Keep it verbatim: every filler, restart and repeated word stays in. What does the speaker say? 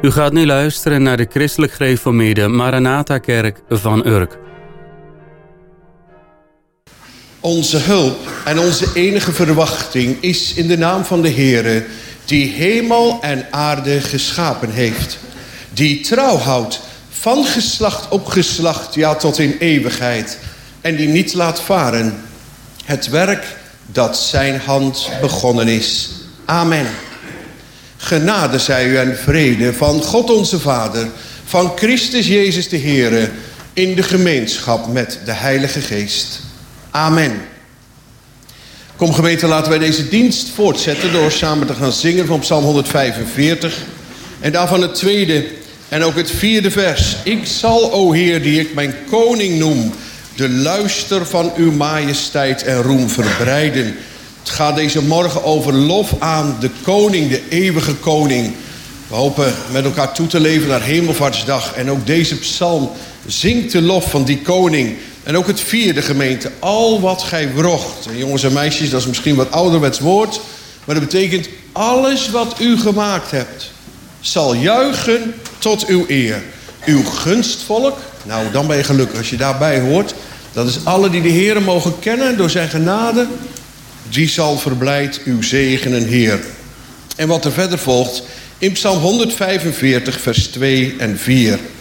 U gaat nu luisteren naar de christelijk gereformeerde Maranatha-kerk van Urk. Onze hulp en onze enige verwachting is in de naam van de Heere, die hemel en aarde geschapen heeft. Die trouw houdt van geslacht op geslacht, ja tot in eeuwigheid. En die niet laat varen het werk dat zijn hand begonnen is. Amen. Genade zij u en vrede van God onze Vader, van Christus Jezus de Heere, in de gemeenschap met de Heilige Geest. Amen. Kom gemeente, laten wij deze dienst voortzetten door samen te gaan zingen van Psalm honderdvijfenveertig. En daarvan het tweede en ook het vierde vers. Ik zal, o Heer, die ik mijn koning noem, de luister van uw majesteit en roem verbreiden. Het gaat deze morgen over lof aan de koning, de eeuwige koning. We hopen met elkaar toe te leven naar Hemelvaartsdag. En ook deze psalm zingt de lof van die koning. En ook het vierde gemeente, al wat gij wrocht. En jongens en meisjes, dat is misschien wat ouderwets woord. Maar dat betekent alles wat u gemaakt hebt zal juichen tot uw eer. Uw gunstvolk, nou dan ben je gelukkig als je daarbij hoort. Dat is alle die de Heere mogen kennen door zijn genade. Die zal verblijd uw zegenen, Heer. En wat er verder volgt in Psalm honderdvijfenveertig vers twee en vier.